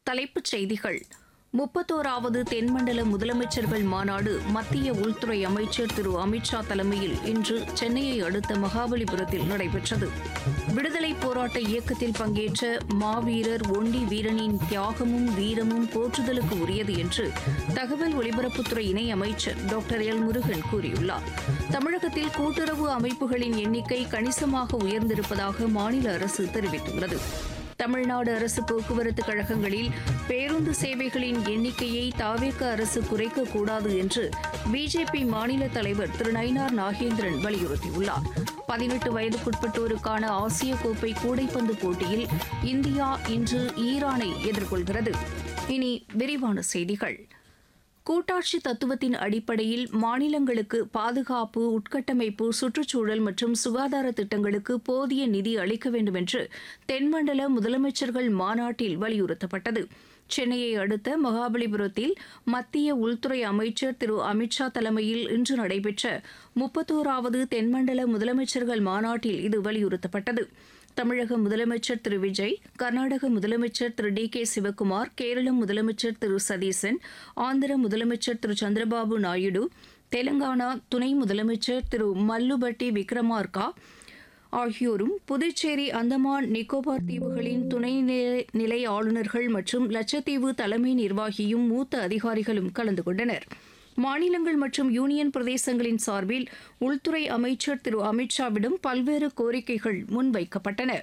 தலைப்புச் செய்திகள். 31வது தென்மண்டல முதலமைச்சர்கள் மாநாடு மத்திய உள்துறை அமைச்சர் திரு அமித்ஷா தலைமையில் இன்று சென்னையை அடுத்த மகாபலிபுரத்தில் நடைபெற்றது. விடுதலைப் போராட்ட இயக்கத்தில் பங்கேற்ற மாவீரர் ஒண்டி வீரனின் தியாகமும் வீரமும் போற்றுதலுக்கு உரியது என்று தகவல் ஒலிபரப்புத்துறை இணை அமைச்சர் டாக்டர் எல் முருகன் கூறியுள்ளார். தமிழகத்தில் கூட்டுறவு அமைப்புகளின் எண்ணிக்கை கணிசமாக உயர்ந்திருப்பதாக மாநில அரசு தெரிவித்துள்ளது. தமிழ்நாடு அரசு போக்குவரத்து கழகங்களில் பேருந்து சேவைகளின் எண்ணிக்கையை தாவேக அரசு குறைக்கக்கூடாது என்று பிஜேபி மாநில தலைவர் திரு நயினார் நாகேந்திரன் வலியுறுத்தியுள்ளார். 18 வயதுக்குட்பட்டோருக்கான ஆசிய கோப்பை கூடைப்பந்து போட்டியில் இந்தியா இன்று ஈரானை எதிர்கொள்கிறது. இனி விரிவான செய்திகள். கூட்டாட்சி தத்துவத்தின் அடிப்படையில் மாநிலங்களுக்கு பாதுகாப்பு, உட்கட்டமைப்பு, சுற்றுச்சூழல் மற்றும் சுகாதார திட்டங்களுக்கு போதிய நிதி அளிக்க வேண்டும் என்று தென்மண்டல முதலமைச்சர்கள் மாநாட்டில் வலியுறுத்தப்பட்டது. சென்னையை அடுத்த மகாபலிபுரத்தில் மத்திய உள்துறை அமைச்சர் திரு அமித்ஷா தலைமையில் இன்று நடைபெற்ற 31வது தென்மண்டல முதலமைச்சர்கள் மாநாட்டில் இது வலியுறுத்தப்பட்டது. தமிழக முதலமைச்சர் திரு விஜய், கர்நாடக முதலமைச்சர் திரு டி கே சிவக்குமார், கேரள முதலமைச்சர் திரு சதீசன், ஆந்திர முதலமைச்சர் திரு சந்திரபாபு நாயுடு, தெலங்கானா துணை முதலமைச்சர் திரு மல்லுபட்டி விக்ரமார்கா ஆகியோரும், புதுச்சேரி, அந்தமான் நிக்கோபார் தீவுகளின் துணைநிலை ஆளுநர்கள் மற்றும் லட்சத்தீவு தலைமை நிர்வாகியும் மூத்த அதிகாரிகளும் கலந்து கொண்டனர். மாநிலங்கள் மற்றும் யூனியன் பிரதேசங்களின் சார்பில் உள்துறை அமைச்சர் திரு அமித்ஷாவிடம் பல்வேறு கோரிக்கைகள் முன்வைக்கப்பட்டன.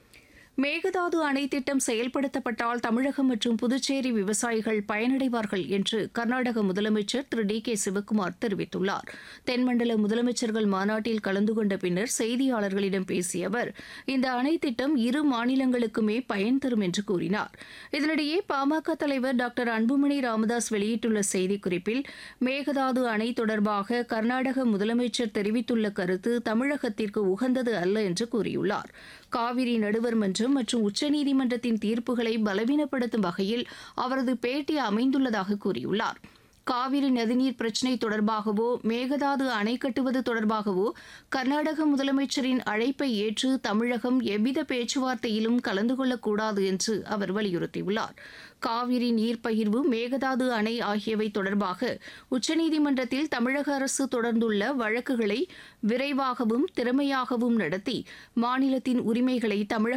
மேகதாது அணை திட்டம் செயல்படுத்தப்பட்டால் தமிழகம் மற்றும் புதுச்சேரி விவசாயிகள் பயனடைவார்கள் என்று கர்நாடக முதலமைச்சர் திரு டி கே சிவக்குமார் தெரிவித்துள்ளார். தென்மண்டல முதலமைச்சர்கள் மாநாட்டில் கலந்து கொண்ட பின்னர் செய்தியாளர்களிடம் பேசிய அவர், இந்த அணை திட்டம் இரு மாநிலங்களுக்குமே பயன் தரும் என்று கூறினார். இதனிடையே பாமக தலைவர் டாக்டர் அன்புமணி ராமதாஸ் வெளியிட்டுள்ள செய்திக்குறிப்பில், மேகதாது அணை தொடர்பாக கர்நாடக முதலமைச்சர் தெரிவித்துள்ள கருத்து தமிழகத்திற்கு உகந்தது அல்ல என்று கூறியுள்ளார். காவிரி நடுவர் மன்றம் மற்றும் உச்சநீதிமன்றத்தின் தீர்ப்புகளை பலவீனப்படுத்தும் வகையில் அவரது பேட்டி அமைந்துள்ளதாக கூறியுள்ளார். காவிரி நதிநீர் பிரச்சினை தொடர்பாகவோ மேகதாது அணை கட்டுவது தொடர்பாகவோ கர்நாடக முதலமைச்சரின் அழைப்பை ஏற்று தமிழகம் எவ்வித பேச்சுவார்த்தையிலும் கலந்து கொள்ளக்கூடாது என்று அவர் வலியுறுத்தியுள்ளார். காவிரி நீர் பகிர்வு, மேகதாது அணை ஆகியவை தொடர்பாக உச்சநீதிமன்றத்தில் தமிழக அரசு தொடர்ந்துள்ள வழக்குகளை விரைவாகவும் திறமையாகவும் நடத்தி மாநிலத்தின் உரிமைகளை தமிழக